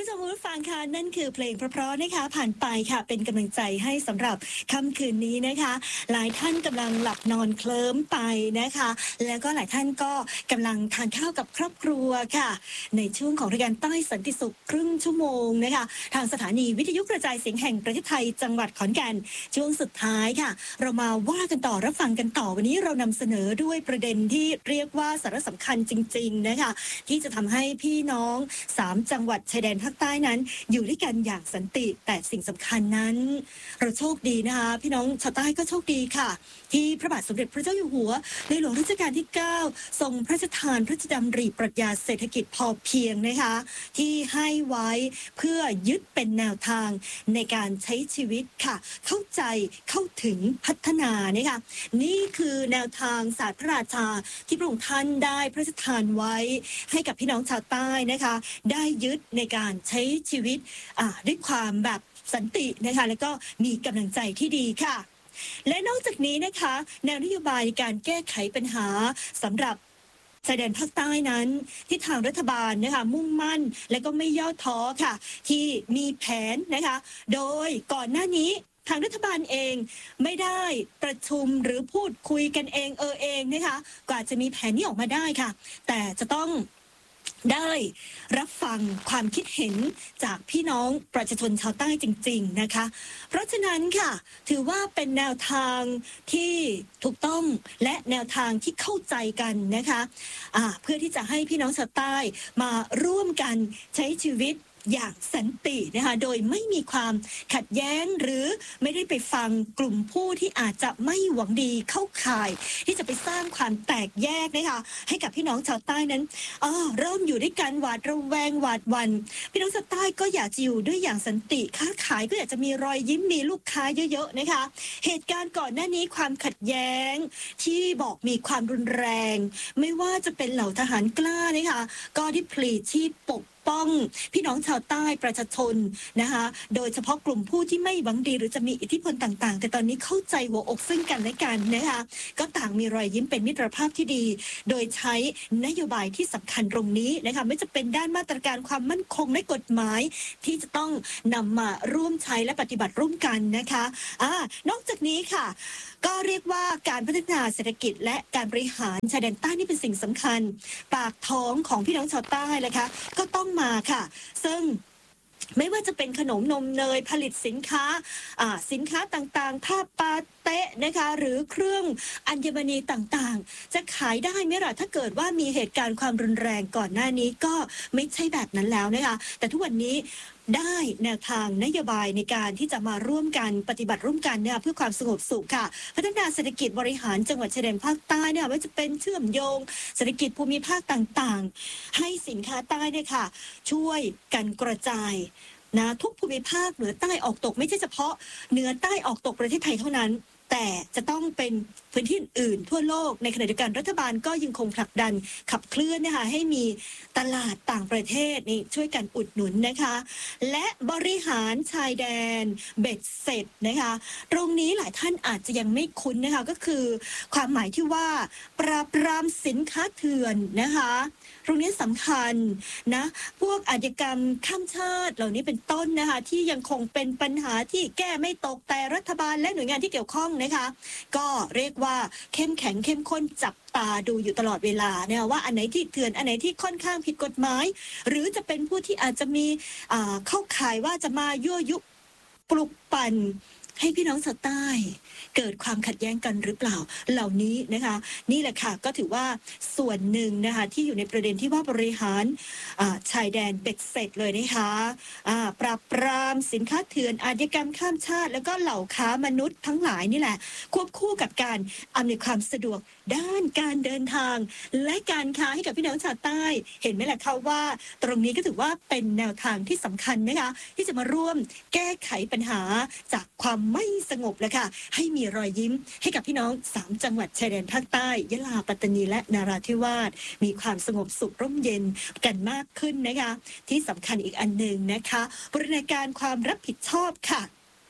ชมผู้ฟังค่ะนั่นคือเพลงเพราะๆนะคะผ่านไปค่ะเป็นกำลังใจให้สำหรับค่ำคืนนี้นะคะหลายท่านกำลังหลับนอนเคลิ้มไปนะคะแล้วก็หลายท่านก็กำลังทานข้าวกับครอบครัวค่ะในช่วงของรายการใต้สันติสุขครึ่งชั่วโมงนะคะทางสถานีวิทยุกระจายเสียงแห่งประเทศไทยจังหวัดขอนแก่นช่วงสุดท้ายค่ะเรามาว่ากันต่อรับฟังกันต่อวันนี้เรานำเสนอด้วยประเด็นที่เรียกว่าสาระสำคัญจริงๆนะคะที่จะทำให้พี่น้อง3จังหวัดชายแดนภาคใต้นั้นอยู่ด้วยกันอย่างสันติแต่สิ่งสำคัญนั้นเราโชคดีนะคะพี่น้องชาวใต้ก็โชคดีค่ะที่พระบาทสมเด็จพระเจ้าอยู่หัวในหลวงรัชกาลที่9ทรงพระราชทานพระราชดำริปรัชญาเศรษฐกิจพอเพียงนะคะที่ให้ไว้เพื่อยึดเป็นแนวทางในการใช้ชีวิตค่ะเข้าใจเข้าถึงพัฒนานะคะนี่คือแนวทางศาสตร์พระราชาที่พระองค์ท่านได้พระราชทานไว้ให้กับพี่น้องชาวใต้นะคะได้ยึดในการใช้ชีวิตด้วยความแบบสันตินะคะแล้วก็มีกำลังใจที่ดีค่ะและนอกจากนี้นะคะแนวนโยบายในการแก้ไขปัญหาสำหรับชายแดนภาคใต้นั้นที่ทางรัฐบาลนะคะมุ่งมั่นและก็ไม่ย่อท้อค่ะที่มีแผนนะคะโดยก่อนหน้านี้ทางรัฐบาลเองไม่ได้ประชุมหรือพูดคุยกันเองนะคะกว่าจะมีแผนนี้ออกมาได้ค่ะแต่จะต้องได้รับฟังความคิดเห็นจากพี่น้องประชาชนชาวใต้จริงๆนะคะเพราะฉะนั้นค่ะถือว่าเป็นแนวทางที่ถูกต้องและแนวทางที่เข้าใจกันนะคะเพื่อที่จะให้พี่น้องชาวใต้มาร่วมกันใช้ชีวิตอย่างสันตินะคะโดยไม่มีความขัดแย้งหรือไม่ได้ไปฟังกลุ่มผู้ที่อาจจะไม่หวังดีเข้าข่ายที่จะไปสร้างความแตกแยกนะคะให้กับพี่น้องชาวใต้นั้นเริ่มอยู่ด้วยกันหวาดระแวงหวาดหวั่นพี่น้องชาวใต้ก็อยากจะอยู่ด้วยอย่างสันติค้าขายก็อยากจะมีรอยยิ้มมีลูกค้าเยอะๆนะคะเหตุการณ์ก่อนหน้านี้ความขัดแย้งที่บอกมีความรุนแรงไม่ว่าจะเป็นเหล่าทหารกล้านะคะก็ได้พลีชีพปกป้องพี่น้องชาวใต้ประชาชนนะคะโดยเฉพาะกลุ่มผู้ที่ไม่หวังดีหรือจะมีอิทธิพลต่างๆแต่ตอนนี้เข้าใจหัวอกซึ่งกันและกันนะคะก็ต่างมีรอยยิ้มเป็นมิตรภาพที่ดีโดยใช้นโยบายที่สำคัญตรงนี้นะคะไม่จะเป็นด้านมาตรการความมั่นคงและกฎหมายที่จะต้องนำมาร่วมใช้และปฏิบัติร่วมกันนะคะนอกจากนี้ค่ะก็เรียกว่าการพัฒนาเศรษฐกิจและการบริหารชายแดนใต้นี่เป็นสิ่งสำคัญปากท้องของพี่น้องชาวใต้นะคะก็ต้องมาค่ะซึ่งไม่ว่าจะเป็นขนมนมเนยผลิตสินค้าต่างๆผ้าปาเต๊ะนะคะหรือเครื่องอัญมณีต่างๆจะขายได้ไหมล่ะถ้าเกิดว่ามีเหตุการณ์ความรุนแรงก่อนหน้านี้ก็ไม่ใช่แบบนั้นแล้วนะคะแต่ทุกวันนี้ได้แนวทางนโยบายในการที่จะมาร่วมกันปฏิบัติร่วมกันเนี่ยเพื่อความสงบสุขค่ะพัฒนาเศรษฐกิจบริหารจังหวัดชายแดนภาคใต้เนี่ยว่าจะเป็นเชื่อมโยงเศรษฐกิจภูมิภาคต่างๆให้สินค้าใต้เนี่ยค่ะช่วยกันกระจายนะทุกภูมิภาคเหนือใต้ออกตกไม่ใช่เฉพาะเหนือใต้ออกตกประเทศไทยเท่านั้นแต่จะต้องเป็นพื้นที่อื่นทั่วโลกในขณะเดียวกันรัฐบาลก็ยังคงผลักดันขับเคลื่อนนะคะให้มีตลาดต่างประเทศนี่ช่วยกันอุดหนุนนะคะและบริหารชายแดนเบ็ดเสร็จนะคะตรงนี้หลายท่านอาจจะยังไม่คุ้นนะคะก็คือความหมายที่ว่าปราบปรามสินค้าเถื่อนนะคะตรงนี้สำคัญนะพวกอาชญากรรมข้ามชาติเหล่านี้เป็นต้นนะคะที่ยังคงเป็นปัญหาที่แก้ไม่ตกแต่รัฐบาลและหน่วยงานที่เกี่ยวข้องนะคะก็เรียกว่าเข้มแข็งเข้มข้นจับตาดูอยู่ตลอดเวลาเนี่ยว่าอันไหนที่เถื่อนอันไหนที่ค่อนข้างผิดกฎหมายหรือจะเป็นผู้ที่อาจจะมีเข้าข่ายว่าจะมายั่วยุปลุกปั่นให้พี่น้องชาวใต้เกิดความขัดแย้งกันหรือเปล่าเหล่านี้นะคะนี่แหละค่ะก็ถือว่าส่วนหนึ่งนะคะที่อยู่ในประเด็นที่ว่าบริหารชายแดนเบ็ดเสร็จเลยนะคะปราบปรามสินค้าเถื่อนอาชญากรรมข้ามชาติแล้วก็เหล่าค้ามนุษย์ทั้งหลายนี่แหละควบคู่กับการอำนวยความสะดวกด้านการเดินทางและการค้าให้กับพี่น้องชาวใต้เห็นไหมล่ะคะว่าตรงนี้ก็ถือว่าเป็นแนวทางที่สำคัญนะคะที่จะมาร่วมแก้ไขปัญหาจากความไม่สงบแล้วค่ะให้มีรอยยิ้มให้กับพี่น้อง3จังหวัดชายแดนภาคใต้ยะลาปัตตานีและนราธิวาสมีความสงบสุขร่มเย็นกันมากขึ้นนะคะที่สำคัญอีกอันหนึ่งนะคะบริหารการความรับผิดชอบค่ะ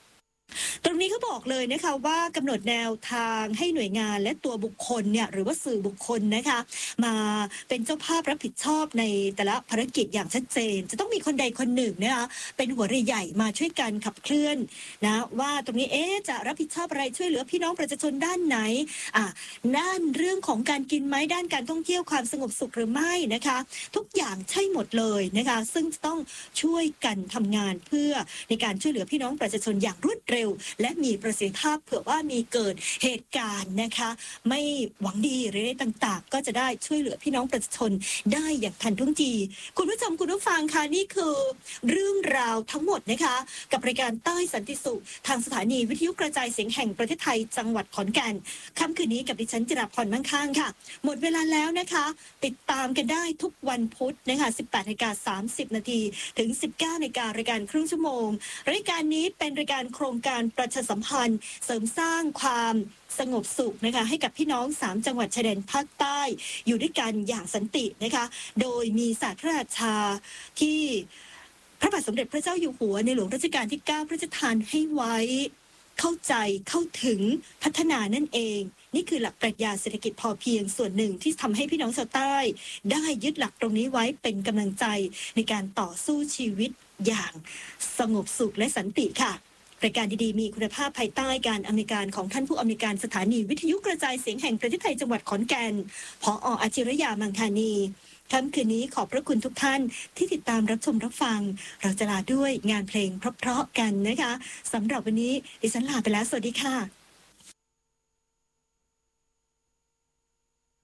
ตรงนี้เขาบอกเลยนะคะว่ากำหนดแนวทางให้หน่วยงานและตัวบุคคลเนี่ยหรือว่าสื่อบุคคลนะคะมาเป็นเจ้าภาพรับผิดชอบในแต่ละภารกิจอย่างชัดเจนจะต้องมีคนใดคนหนึ่งนะคะเป็นหัวเรือใหญ่มาช่วยกันขับเคลื่อนนะว่าตรงนี้จะรับผิดชอบอะไรช่วยเหลือพี่น้องประชาชนด้านไหนด้านเรื่องของการกินไหมด้านการท่องเที่ยวความสงบสุขหรือไม่นะคะทุกอย่างใช่หมดเลยนะคะซึ่งจะต้องช่วยกันทำงานเพื่อในการช่วยเหลือพี่น้องประชาชนอย่างรวดเร็วและมีประสิทธิภาพเผื่อว่ามีเกิดเหตุการณ์นะคะไม่หวังดีหรืออะไรต่างๆก็จะได้ช่วยเหลือพี่น้องประชาชนได้อย่างทันท่วงทีคุณผู้ชมคุณผู้ฟังค่ะนี่คือเรื่องราวทั้งหมดนะคะกับรายการใต้สันติสุขทางสถานีวิทยุกระจายเสียงแห่งประเทศไทยจังหวัดขอนแก่นค่ำคืนนี้กับดิฉันจิราพรมั่งคั่งค่ะหมดเวลาแล้วนะคะติดตามกันได้ทุกวันพุธนะคะ 18:30 นาทีถึง 19 นาฬิการายการครึ่งชั่วโมงรายการนี้เป็นรายการโครงการประชาสัมพันธ์เสริมสร้างความสงบสุขนะคะให้กับพี่น้อง3จังหวัดชายแดนภาคใต้อยู่ด้วยกันอย่างสันตินะคะโดยมีศาสตร์พระราชาที่พระบาทสมเด็จพระเจ้าอยู่หัวในหลวงรัชกาลที่9พระราชทานให้ไว้เข้าใจเข้าถึงพัฒนานั่นเองนี่คือหลักปรัชญาเศรษฐกิจพอเพียงส่วนหนึ่งที่ทำให้พี่น้องชาวใต้ได้ยึดหลักตรงนี้ไว้เป็นกำลังใจในการต่อสู้ชีวิตอย่างสงบสุขและสันติค่ะรายการดีๆมีคุณภาพภายใต้การอำนวยการของท่านผู้อำนวยการสถานีวิทยุกระจายเสียงแห่งประเทศไทยจังหวัดขอนแก่นผอ.อาชิรยามังคานีค่ำคืนนี้ขอบพระคุณทุกท่านที่ติดตามรับชมรับฟังเราจะลาด้วยงานเพลงเพราะๆกันนะคะสำหรับวันนี้ดิฉันลาไปแล้วสวัสดีค่ะ